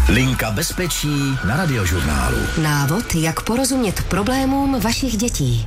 Linka bezpečí na Radiožurnálu. Návod, jak porozumět problémům vašich dětí.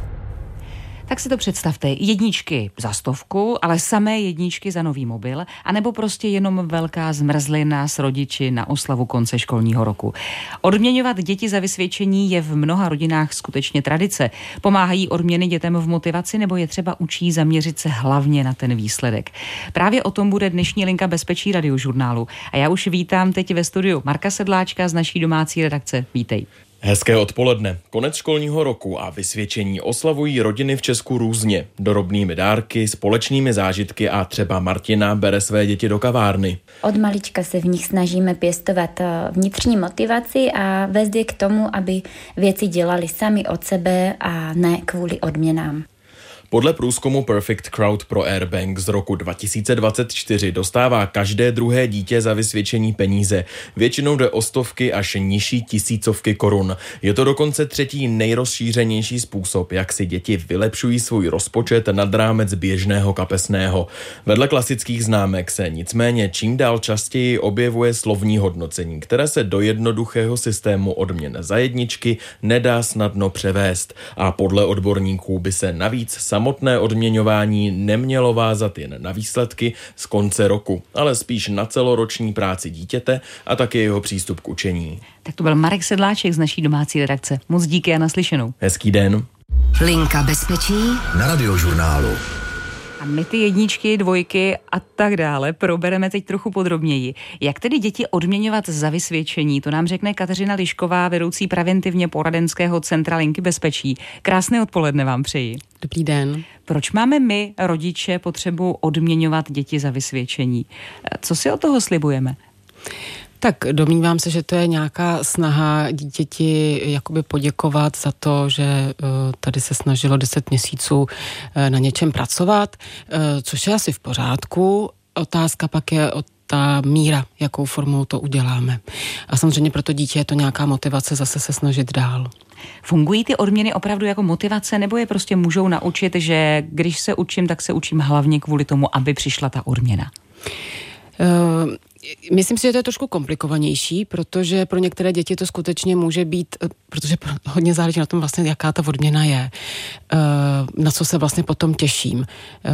Tak si to představte, 1 za 100, ale samé 1 za nový mobil, anebo prostě jenom velká zmrzlina s rodiči na oslavu konce školního roku. Odměňovat děti za vysvědčení je v mnoha rodinách skutečně tradice. Pomáhají odměny dětem v motivaci, nebo je třeba učí zaměřit se hlavně na ten výsledek. Právě o tom bude dnešní Linka bezpečí Radiožurnálu. A já už vítám teď ve studiu Marka Sedláčka z naší domácí redakce. Vítej. Hezké odpoledne. Konec školního roku a vysvědčení oslavují rodiny v Česku různě. Drobnými dárky, společnými zážitky a třeba Martina bere své děti do kavárny. Od malička se v nich snažíme pěstovat vnitřní motivaci a vést je k tomu, aby věci dělali sami od sebe a ne kvůli odměnám. Podle průzkumu Perfect Crowd pro Airbank z roku 2024 dostává každé druhé dítě za vysvědčení peníze. Většinou jde o stovky až nižší tisícovky korun. Je to dokonce 3. nejrozšířenější způsob, jak si děti vylepšují svůj rozpočet nad rámec běžného kapesného. Vedle klasických známek se nicméně čím dál častěji objevuje slovní hodnocení, které se do jednoduchého systému odměn za jedničky nedá snadno převést. A podle odborníků by se navíc samotné odměňování nemělo vázat jen na výsledky z konce roku, ale spíš na celoroční práci dítěte a také jeho přístup k učení. Tak to byl Marek Sedláček z naší domácí redakce. Moc díky a naslyšenou. Hezký den. Linka bezpečí Na Radiožurnálu. A my ty 1, 2 a tak dále probereme teď trochu podrobněji. Jak tedy děti odměňovat za vysvědčení, to nám řekne Kateřina Lišková, vedoucí preventivně poradenského centra Linky bezpečí. Krásné odpoledne vám přeji. Dobrý den. Proč máme my, rodiče, potřebu odměňovat děti za vysvědčení? Co si od toho slibujeme? Tak domnívám se, že to je nějaká snaha dítěti jakoby poděkovat za to, že tady se snažilo 10 měsíců na něčem pracovat, což je asi v pořádku. Otázka pak je ta míra, jakou formou to uděláme. A samozřejmě pro to dítě je to nějaká motivace zase se snažit dál. Fungují ty odměny opravdu jako motivace, nebo je prostě můžou naučit, že když se učím, tak se učím hlavně kvůli tomu, aby přišla ta odměna? Myslím si, že to je trošku komplikovanější, protože pro některé děti to skutečně může být, protože hodně záleží na tom vlastně, jaká ta odměna je, na co se vlastně potom těším.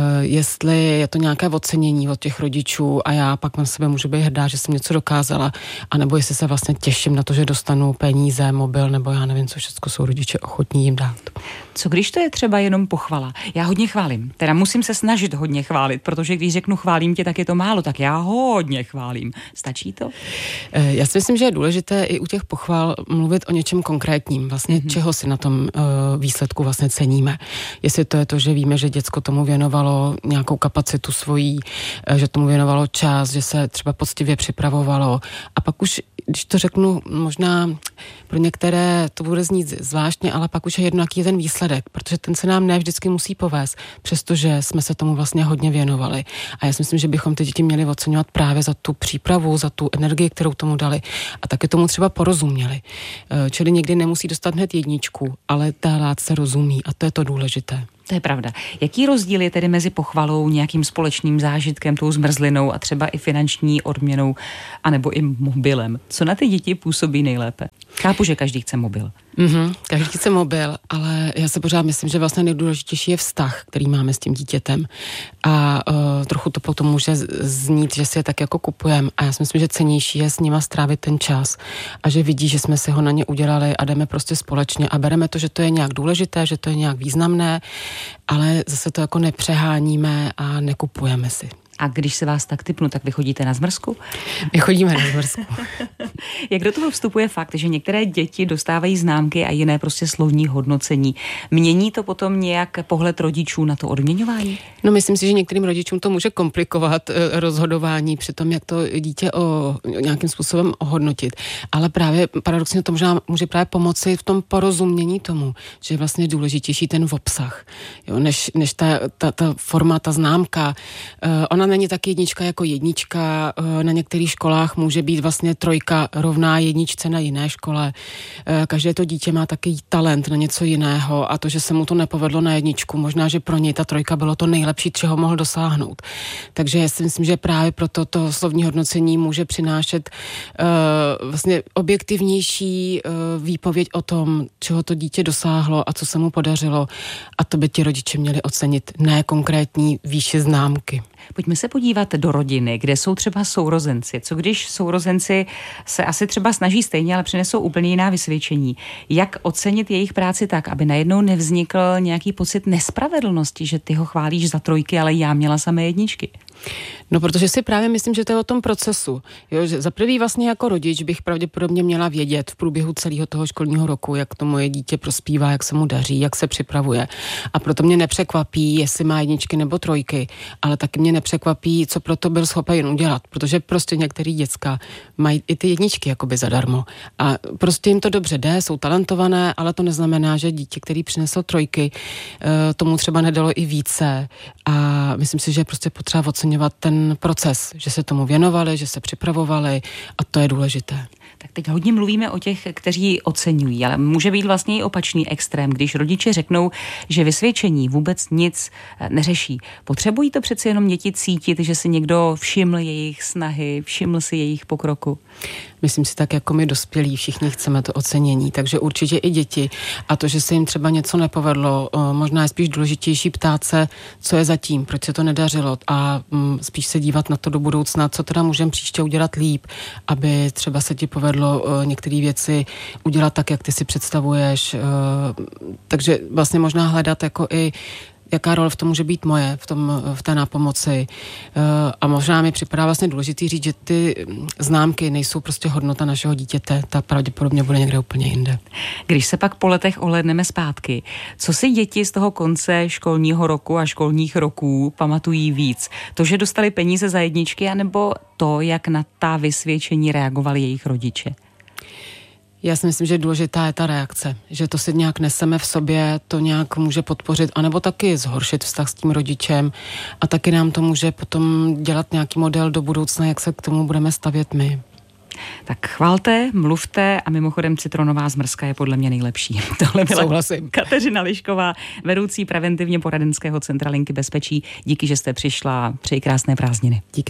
Jestli je to nějaké ocenění od těch rodičů a já pak na sebe můžu být hrdá, že jsem něco dokázala, anebo jestli se vlastně těším na to, že dostanu peníze, mobil, nebo já nevím, co všechno jsou rodiče ochotní jim dát. Co když to je třeba jenom pochvala? Já hodně chválím, teda musím se snažit hodně chválit, protože když řeknu chválím tě, tak je to málo, tak já hodně chválím. Stačí to? Já si myslím, že je důležité i u těch pochval mluvit o něčem konkrétním, vlastně čeho si na tom výsledku vlastně ceníme. Jestli to je to, že víme, že děcko tomu věnovalo nějakou kapacitu svojí, že tomu věnovalo čas, že se třeba poctivě připravovalo a pak už, když to řeknu, možná pro některé to bude znít zvláštně, ale pak už je jedno, jaký je ten výsledek, protože ten se nám ne vždycky musí povést, přestože jsme se tomu vlastně hodně věnovali. A já si myslím, že bychom ty děti měli oceňovat právě za tu přípravu, za tu energii, kterou tomu dali a taky tomu třeba porozuměli. Čili někdy nemusí dostat hned 1, ale ta látce rozumí a to je to důležité. To je pravda. Jaký rozdíl je tedy mezi pochvalou, nějakým společným zážitkem, tou zmrzlinou a třeba i finanční odměnou, anebo i mobilem? Co na ty děti působí nejlépe? Chápu, že každý chce mobil. Každý chce mobil, ale já se pořád myslím, že vlastně nejdůležitější je vztah, který máme s tím dítětem. A trochu to potom může znít, že si je tak jako kupujeme. A já si myslím, že cennější je s nima strávit ten čas a že vidí, že jsme si ho na ně udělali a jdeme prostě společně a bereme to, že to je nějak důležité, že to je nějak významné, ale zase to jako nepřeháníme a nekupujeme si. A když se vás tak tipnu, tak vy chodíte na zmrzku? My chodíme na zmrzku. Jak do toho vstupuje fakt, že některé děti dostávají známky a jiné prostě slovní hodnocení? Mění to potom nějak pohled rodičů na to odměňování? No, myslím si, že některým rodičům to může komplikovat rozhodování při tom, jak to dítě nějakým způsobem ohodnotit. Ale právě paradoxně to možná může právě pomoci v tom porozumění tomu, že je vlastně důležitější ten obsah, jo, než ta forma, ta známka. Ona ona není tak jednička jako jednička. Na některých školách může být vlastně 3 rovná jedničce na jiné škole. Každé to dítě má taky talent na něco jiného a to, že se mu to nepovedlo na jedničku, možná, že pro něj ta 3 bylo to nejlepší, čeho mohl dosáhnout. Takže já si myslím, že právě proto to slovní hodnocení může přinášet vlastně objektivnější výpověď o tom, čeho to dítě dosáhlo a co se mu podařilo. A to by ti rodiče měli ocenit, ne konkrétní výše známky. Pojďme se podívat do rodiny, kde jsou třeba sourozenci. Co když sourozenci se asi třeba snaží stejně, ale přinesou úplně jiná vysvědčení? Jak ocenit jejich práci tak, aby najednou nevznikl nějaký pocit nespravedlnosti, že ty ho chválíš za 3, ale já měla samé jedničky? No, protože si právě myslím, že to je o tom procesu. Jo, že za prvý vlastně jako rodič bych pravděpodobně měla vědět v průběhu celého toho školního roku, jak to moje dítě prospívá, jak se mu daří, jak se připravuje. A proto mě nepřekvapí, jestli má 1 nebo 3, ale taky mě nepřekvapí, co proto byl schopen udělat, protože prostě některý děcka mají i ty 1 jakoby zadarmo. A prostě jim to dobře jde, jsou talentované, ale to neznamená, že dítě, který přinesl 3, tomu třeba nedalo i více. A myslím si, že je prostě potřeba oceňovat ten proces, že se tomu věnovali, že se připravovali a to je důležité. Tak teď hodně mluvíme o těch, kteří oceňují, ale může být vlastně i opačný extrém, když rodiče řeknou, že vysvědčení vůbec nic neřeší. Potřebují to přeci jenom děti cítit, že si někdo všiml jejich snahy, všiml si jejich pokroku? Myslím si tak, jako my dospělí, všichni chceme to ocenění, takže určitě i děti. A to, že se jim třeba něco nepovedlo, možná je spíš důležitější ptát se, co je zatím, proč se to nedařilo a spíš se dívat na to do budoucna, co teda můžeme příště udělat líp, aby třeba se ti povedlo některé věci udělat tak, jak ty si představuješ. Takže vlastně možná hledat jako i jaká role v tom může být moje, v té nápomoci. A možná mi připadá vlastně důležitý říct, že ty známky nejsou prostě hodnota našeho dítěte, ta pravděpodobně bude někde úplně jinde. Když se pak po letech ohlédneme zpátky, co si děti z toho konce školního roku a školních roků pamatují víc? To, že dostali peníze za 1, anebo to, jak na ta vysvědčení reagovali jejich rodiče? Já si myslím, že důležitá je ta reakce, že to si nějak neseme v sobě, to nějak může podpořit, anebo taky zhoršit vztah s tím rodičem a taky nám to může potom dělat nějaký model do budoucna, jak se k tomu budeme stavět my. Tak chvalte, mluvte a mimochodem citronová zmrzka je podle mě nejlepší. Tohle byla Souhlasím. Kateřina Lišková, vedoucí preventivně poradenského centra Linky bezpečí. Díky, že jste přišla. Přeji krásné prázdniny. Díky.